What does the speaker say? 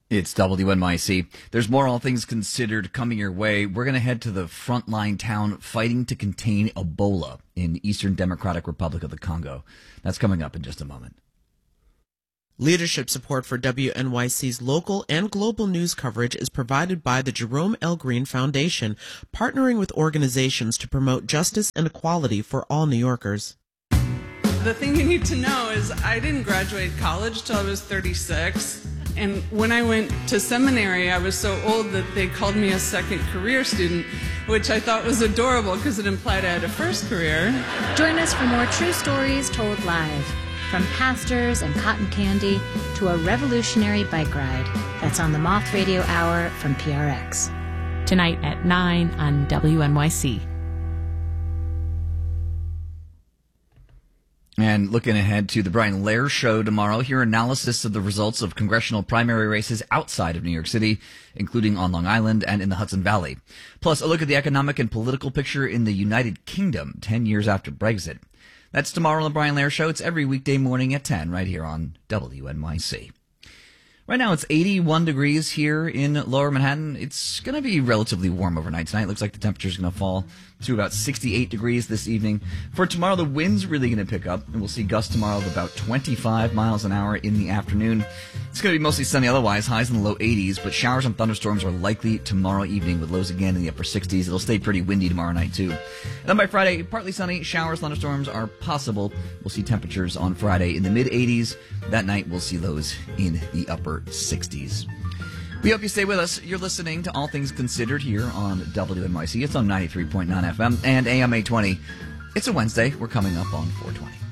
It's WNYC. There's more All Things Considered coming your way. We're going to head to the frontline town fighting to contain Ebola in Eastern Democratic Republic of the Congo. That's coming up in just a moment. Leadership support for WNYC's local and global news coverage is provided by the Jerome L. Green Foundation, partnering with organizations to promote justice and equality for all New Yorkers. The thing you need to know is I didn't graduate college till I was 36. And when I went to seminary, I was so old that they called me a second career student, which I thought was adorable because it implied I had a first career. Join us for more true stories told live. From pastors and cotton candy to a revolutionary bike ride. That's on the Moth Radio Hour from PRX. Tonight at 9 on WNYC. And looking ahead to the Brian Lehrer Show tomorrow, hear analysis of the results of congressional primary races outside of New York City, including on Long Island and in the Hudson Valley. Plus, a look at the economic and political picture in the United Kingdom 10 years after Brexit. That's tomorrow on the Brian Lehrer Show. It's every weekday morning at 10 right here on WNYC. Right now it's 81 degrees here in Lower Manhattan. It's going to be relatively warm overnight tonight. Looks like the temperature's going to fall to about 68 degrees this evening. For tomorrow, the wind's really going to pick up, and we'll see gusts tomorrow of about 25 miles an hour in the afternoon. It's going to be mostly sunny otherwise, highs in the low 80s, but showers and thunderstorms are likely tomorrow evening with lows again in the upper 60s. It'll stay pretty windy tomorrow night, too. And then by Friday, partly sunny, showers, thunderstorms are possible. We'll see temperatures on Friday in the mid-80s. That night, we'll see lows in the upper 60s. We hope you stay with us. You're listening to All Things Considered here on WNYC. It's on 93.9 FM and AM 820. It's a Wednesday. We're coming up on 420.